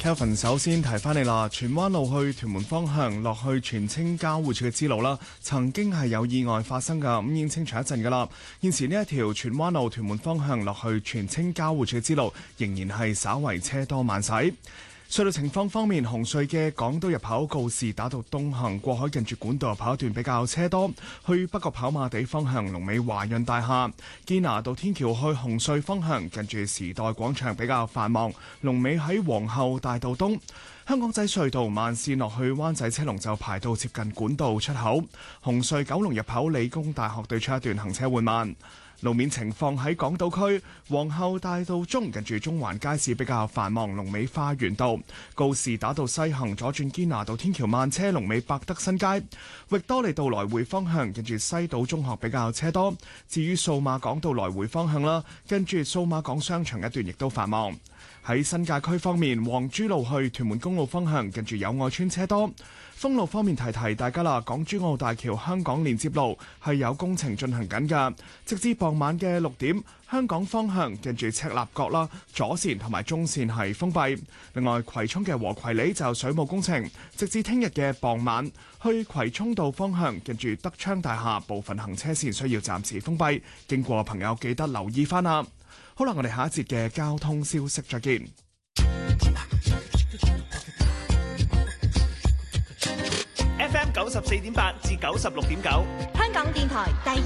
Kelvin 首先提翻你啦，荃灣路去屯門方向落去荃青交匯處嘅支路啦，曾經係有意外發生㗎，咁已經清除一陣㗎啦。現時呢一條荃灣路屯門方向落去荃青交匯處嘅支路仍然係稍為車多慢駛。隧道情況方面，紅隧嘅港島入口告士打道東行過海近住管道入口一段比較車多，去北角跑馬地方向龍尾華潤大廈，堅拿道天橋去紅隧方向近住時代廣場比較繁忙，龍尾喺皇后大道東。香港仔隧道慢線落去灣仔車龍就排到接近管道出口，紅隧九龍入口理工大學對出一段行車緩慢。路面情況喺港島區皇后大道中近住中環街市比較繁忙，龍尾花園道，告士打道西行左轉堅拿道天橋慢車，龍尾百德新街，域多利道來回方向近住西島中學比較車多。至於數碼港道來回方向啦，跟住數碼港商場一段亦都繁忙。喺新界區方面，黃珠路去屯門公路方向近住友愛邨車多。封路方面提提大家啦，港珠澳大橋香港連接路係有工程進行緊㗎，直至傍晚嘅6點，香港方向近住赤鱲角啦，左線同埋中線係封閉。另外葵涌嘅和葵里就水務工程，直至聽日嘅傍晚，去葵涌道方向近住德昌大廈部分行車線需要暫時封閉，經過朋友記得留意返啦。好啦，我哋下一節嘅交通消息再見。 FM 94.8至96.9， 香港電台第